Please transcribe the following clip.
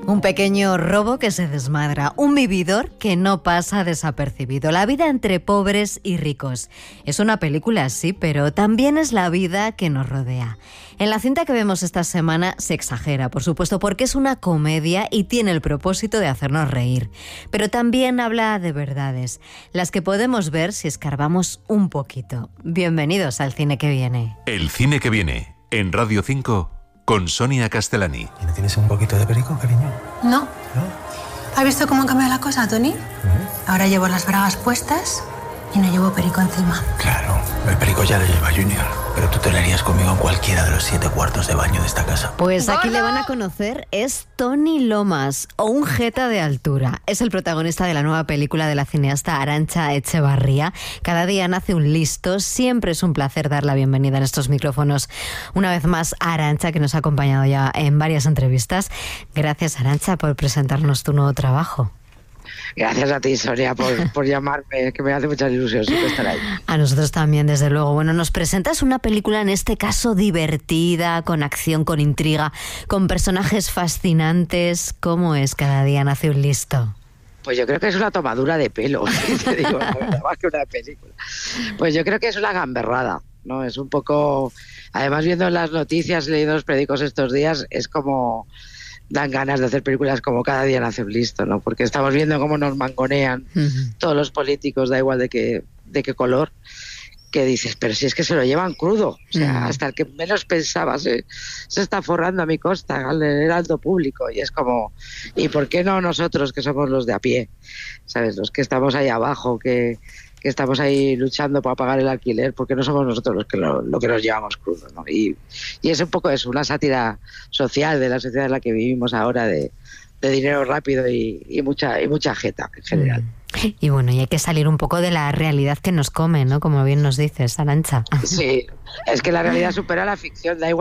Un pequeño robo que se desmadra, un vividor que no pasa desapercibido. La vida entre pobres y ricos. Es una película, sí, pero también es la vida que nos rodea. En la cinta que vemos esta semana se exagera, por supuesto, porque es una comedia y tiene el propósito de hacernos reír. Pero también habla de verdades, las que podemos ver si escarbamos un poquito. Bienvenidos al Cine que Viene. El Cine que Viene, en Radio 5, con Sonia Castellani. ¿Y no tienes un poquito de perico, cariño? No. ¿No? ¿Has visto cómo han cambiado la cosa, Tony? Ahora llevo las bragas puestas y no llevo perico encima. Claro, el perico ya lo lleva Junior. Pero tú te leerías conmigo en cualquiera de los 7 cuartos de baño de esta casa. Pues aquí le van a conocer, es Tony Lomas, o un jeta de altura. Es el protagonista de la nueva película de la cineasta Arantxa Echevarría. Cada día nace un listo, siempre es un placer dar la bienvenida en estos micrófonos. Una vez más a Arantxa, que nos ha acompañado ya en varias entrevistas. Gracias, Arantxa, por presentarnos tu nuevo trabajo. Gracias a ti, Sonia, por llamarme, que me hace mucha ilusión siempre estar ahí. A nosotros también, desde luego. Bueno, nos presentas una película, en este caso, divertida, con acción, con intriga, con personajes fascinantes. ¿Cómo es Cada día nace un listo? Pues yo creo que es una tomadura de pelo, te digo, la verdad, más que una película. Pues yo creo que es una gamberrada, ¿no? Es un poco... Además, viendo las noticias, leyendo los periódicos estos días, es como... Dan ganas de hacer películas como Cada día nace un listo, ¿no? Porque estamos viendo cómo nos mangonean todos los políticos, da igual de qué color, que dices, pero si es que se lo llevan crudo. O sea, hasta el que menos pensaba se está forrando a mi costa, al heraldo público. Y es como, ¿y por qué no nosotros, que somos los de a pie? ¿Sabes? Los que estamos ahí abajo, que estamos ahí luchando para pagar el alquiler, porque no somos nosotros los que lo que nos llevamos crudo, ¿no? Y es un poco eso, una sátira social de la sociedad en la que vivimos ahora, de dinero rápido y mucha jeta en general. Y bueno, y hay que salir un poco de la realidad que nos come, ¿no? Como bien nos dices, Arantxa. Sí, es que la realidad supera la ficción, da igual